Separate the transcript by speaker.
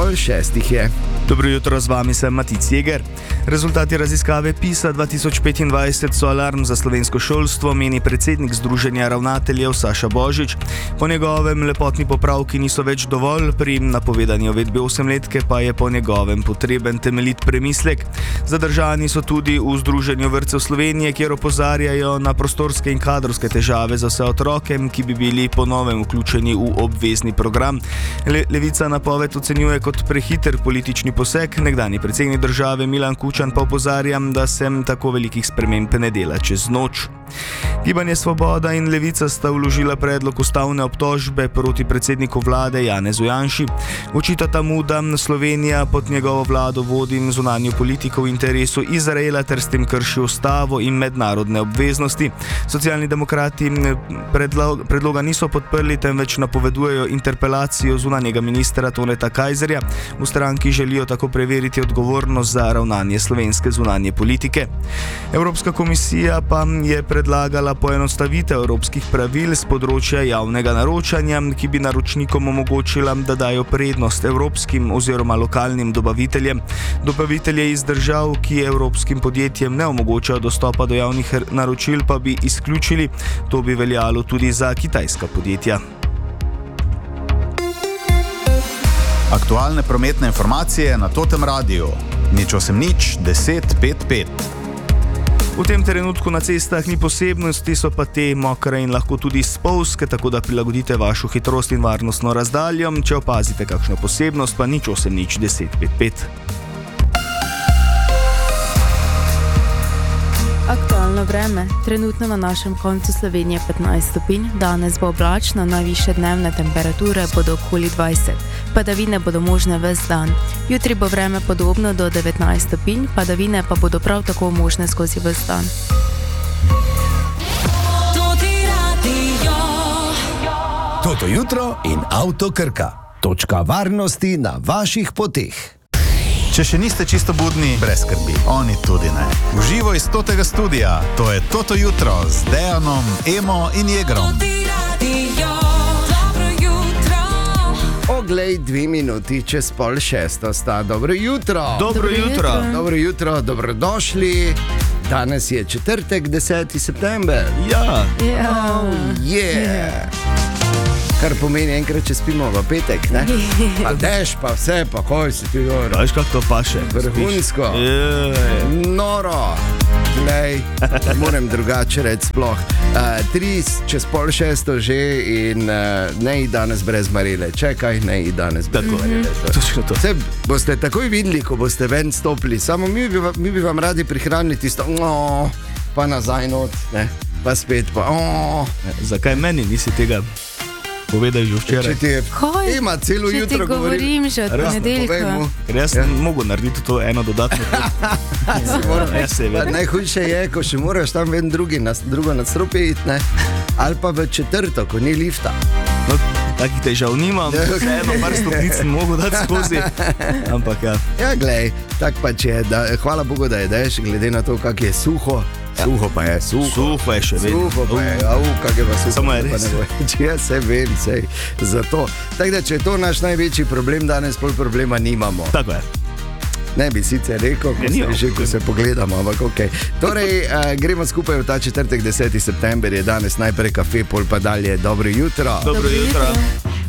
Speaker 1: 5:30 je.
Speaker 2: Dobro jutro, z vami sem Matic Jeger. Rezultati raziskave PISA 2025 so alarm za slovensko šolstvo, meni predsednik Združenja ravnateljev Saša Božič. Po njegovem lepotni popravki niso več dovolj, pri napovedani uvedbi 8-letke pa je po njegovem potreben temeljit premislek. Zadržani so tudi v Združenju vrtcev Slovenije, kjer opozarjajo na prostorske in kadrovske težave za vse otroke, ki bi bili po novem vključeni v obvezni program. Levica napoved ocenjuje kot prehiter politični poseg, nekdanji predsednik države Milan Kučan pa opozarja, da se tako velikih sprememb ne dela čez noč. Gibanje Svoboda in Levica sta vložila predlog ustavne obtožbe proti predsedniku vlade Janezu Janši. Očitata mu, da Slovenija pod njegovo vlado vodi zunanjo politiko v interesu Izraela ter s tem krši ustavo in mednarodne obveznosti. Socialni demokrati predloga niso podprli, temveč napovedujejo interpelacijo zunanjega ministra Toneta Kajzerja. V stranki želijo tako preveriti odgovornost za ravnanje slovenske zunanje politike. Evropska komisija pa je predlagala poenostavitev evropskih pravil z področja javnega naročanja, ki bi naročnikom omogočila, da dajo prednost evropskim oziroma lokalnim dobaviteljem. Dobavitelje iz držav, ki evropskim podjetjem ne omogočajo dostopa do javnih naročil, pa bi izključili. To bi veljalo tudi za kitajska podjetja.
Speaker 3: Aktualne prometne informacije na Totem Radiu. 080 10 5 5.
Speaker 2: V tem trenutku na cestah ni posebnosti, so pa te mokre in lahko tudi spolzke, tako da prilagodite vašo hitrost in varnostno razdaljo. Če opazite kakšno posebnost, pa 080 10 5 5.
Speaker 4: Aktualno vreme. Trenutno na našem koncu Slovenije 15 stopinj, danes bo oblačno, najvišje dnevne temperature bodo okoli 20. Padavine bodo možne ves dan. Jutri bo vreme podobno do 19 stopinj, padavine pa bodo prav tako možne skozi ves dan.
Speaker 5: Toto jutro in Avto Krka. Točka varnosti na vaših poteh.
Speaker 3: Če še niste čisto budni, brez skrbi, oni tudi ne. Uživo iz Totega studia, to je Toto jutro z Dejanom, Emo in Jegrom.
Speaker 1: Oglej, 2 minuti čez 5:30 sta. Dobro jutro.
Speaker 2: Dobro jutro.
Speaker 1: Dobro jutro, dobrodošli. Danes je četrtek, 10. september.
Speaker 2: Ja.
Speaker 1: Kar pomeni enkrat, če spimo v petek, ne? Pa dež, pa vse, pa kaj si ti dobro.
Speaker 2: Veš, kako to paše?
Speaker 1: Vrhunsko. Noro. Glej, ne morem drugače reči sploh. 3 čez 5:30 že in ne i danes brez Marele. Čekaj, ne i danes brez Marele.
Speaker 2: Točno to.
Speaker 1: Vse boste takoj videli, ko boste ven stopili. Samo mi bi vam radi prihranili tisto, pa nazaj not, ne? Pa spet pa,
Speaker 2: Zakaj meni nisi tega povedal že včeraj?
Speaker 1: Če ti je,
Speaker 4: Kaj?
Speaker 1: ima celo
Speaker 4: Če ti
Speaker 1: jutro
Speaker 4: govorim že od ponedeljka.
Speaker 2: Ker jaz sem mogel narediti to eno dodatno. Ja, seveda.
Speaker 1: Najhujše je, ko še moraš tam ven drugo nadstropje iti, ne? Ali pa v četrto, ko ni lifta.
Speaker 2: No, takih težav nimam, eno par stopnic sem mogel dati skozi, ampak ja.
Speaker 1: Ja, glej, tak pač je, hvala Bogu, da je dež, glede na to, kak je suho. Suho pa je,
Speaker 2: Suho je še vedno.
Speaker 1: Suho pa je, kak je pa suho.
Speaker 2: Samo je res.
Speaker 1: Jaz se vem, sej, zato. Tako da, če je to naš največji problem, danes pol problema nimamo.
Speaker 2: Tako je.
Speaker 1: Ne bi sicer rekel, ko se pogledamo, ampak ok. Torej, gremo skupaj v ta četrtek, 10. september je danes najprej kafe, pol pa dalje. Dobro jutro.
Speaker 2: Dobro jutro.